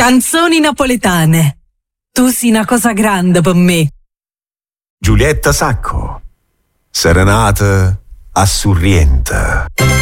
Canzoni napoletane. Tu sei una cosa grande per me. Giulietta Sacco. Serenata a Surrienta.